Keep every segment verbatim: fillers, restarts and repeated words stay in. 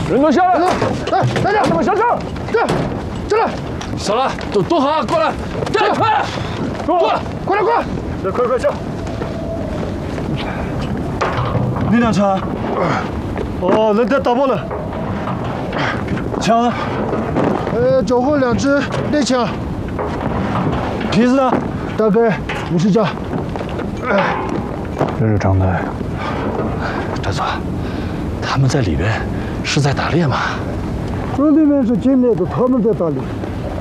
人都下来！ 来，大家怎么下车？ 对，进来！ 小兰，都都好，过来！对，快来！过来！ 快来，快来！ 来，快快下！ 那辆车，哦，人家打爆了。枪呢？ 呃，缴获两支猎枪， 皮子呢？ 大概五十张。 这是张队。 大佐，他们在里边是在打猎吗？ 这里面是境内的，他们在打猎。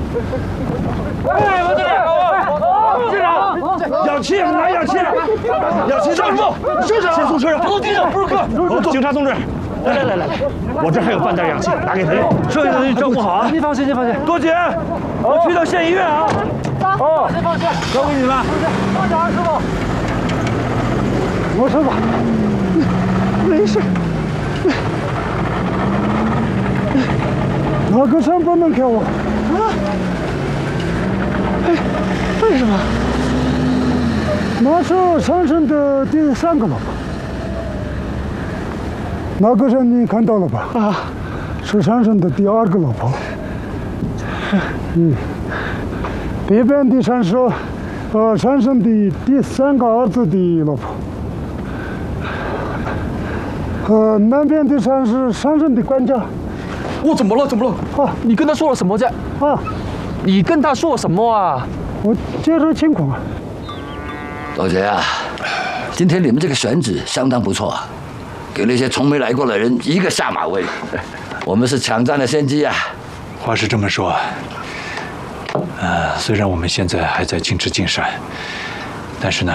哎，我这里，队长，氧气，拿氧气，氧气上路，队长，先送车上，不队长，不是哥，警察同志，来来来来来，我这还有半袋氧气，拿给您，剩下的你照顾好啊。 你放心，你放心。 多姐，我去到县医院啊。哦， 放心， 交给你们。 放脚，师傅。 我说吧，没事。哪个山不能跳啊？啊？哎，为什么？那是山上的第三个老婆。那个山你看到了吧？啊，是山上的第二个老婆。嗯，北边的山是，呃，山上的第三个儿子的老婆。呃，南边的山是山上的管家。 我怎么了？怎么了？ 啊， 你跟他说了什么在？ 啊， 你跟他说了什么啊？ 我介绍情况啊。 多姐啊，今天你们这个选址相当不错，给那些从没来过的人一个下马威。我们是抢占了先机啊。 话是这么说，呃，虽然我们现在还在尽职尽善，但是呢，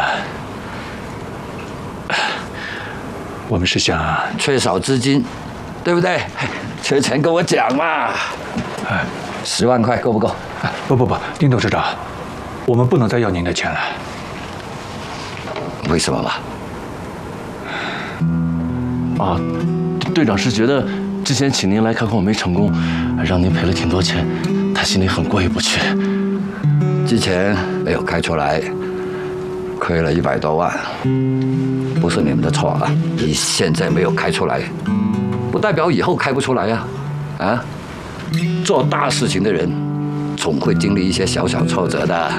我们是想缺少资金，对不对？缺钱跟我讲嘛。 哎， 十万块够不够？ 不不不，丁董事长，我们不能再要您的钱了。 为什么嘛？ 啊，队长是觉得之前请您来看看我没成功，让您赔了挺多钱，他心里很过意不去。 之前没有开出来，亏了一百多万，不是你们的错啊！你现在没有开出来，不代表以后开不出来呀！啊，做大事情的人总会经历一些小小挫折的，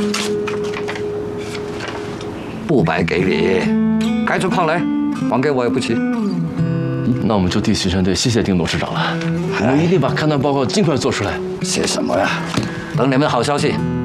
不白给你，开出矿来，还给我也不迟。 那我们就替巡山队谢谢丁董事长了，我们一定把勘探报告尽快做出来。 谢什么呀？等你们的好消息。